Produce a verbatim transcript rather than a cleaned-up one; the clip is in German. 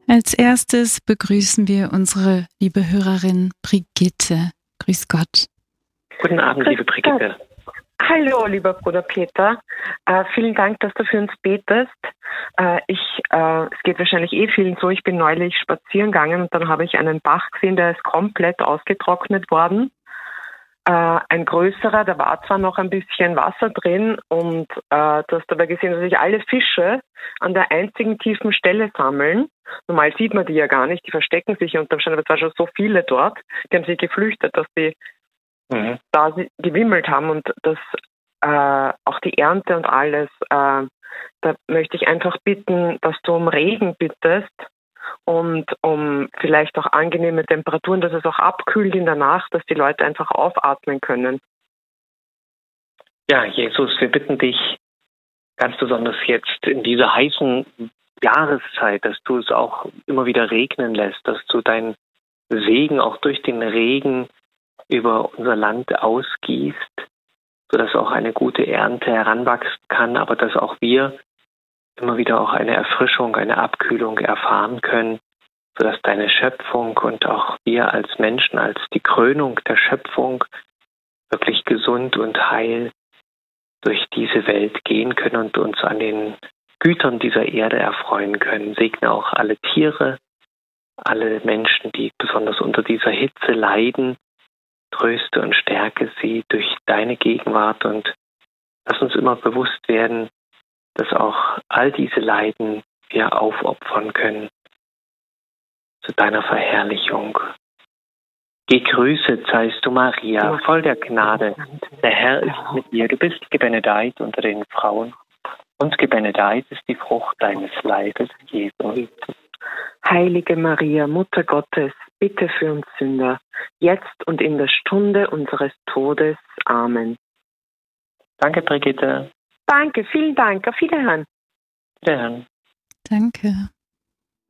Als erstes begrüßen wir unsere liebe Hörerin Brigitte. Grüß Gott. Guten Abend, Grüß liebe Brigitte. Gott. Hallo, lieber Bruder Peter. Äh, vielen Dank, dass du für uns betest. Äh, ich, äh, es geht wahrscheinlich eh vielen so. Ich bin neulich spazieren gegangen und dann habe ich einen Bach gesehen, der ist komplett ausgetrocknet worden. Äh, ein größerer, da war zwar noch ein bisschen Wasser drin und äh, du hast dabei gesehen, dass sich alle Fische an der einzigen tiefen Stelle sammeln. Normal sieht man die ja gar nicht, die verstecken sich unterm Stein, aber es waren schon so viele dort, die haben sich geflüchtet, dass die mhm. da gewimmelt haben und das äh, auch die Ernte und alles. Äh, da möchte ich einfach bitten, dass du um Regen bittest und um vielleicht auch angenehme Temperaturen, dass es auch abkühlt in der Nacht, dass die Leute einfach aufatmen können. Ja, Jesus, wir bitten dich ganz besonders jetzt in dieser heißen Jahreszeit, dass du es auch immer wieder regnen lässt, dass du deinen Segen auch durch den Regen über unser Land ausgießt, sodass auch eine gute Ernte heranwachsen kann, aber dass auch wir immer wieder auch eine Erfrischung, eine Abkühlung erfahren können, sodass deine Schöpfung und auch wir als Menschen, als die Krönung der Schöpfung wirklich gesund und heil durch diese Welt gehen können und uns an den Gütern dieser Erde erfreuen können. Segne auch alle Tiere, alle Menschen, die besonders unter dieser Hitze leiden. Tröste und stärke sie durch deine Gegenwart und lass uns immer bewusst werden, dass auch all diese Leiden wir aufopfern können zu deiner Verherrlichung. Gegrüßet seist du, Maria, voll der Gnade. Der Herr ist mit dir. Du bist gebenedeit unter den Frauen und gebenedeit ist die Frucht deines Leibes, Jesus. Heilige Maria, Mutter Gottes, bitte für uns Sünder, jetzt und in der Stunde unseres Todes. Amen. Danke, Brigitte. Danke, vielen Dank. Auf Wiederhören. Wiederhören. Danke.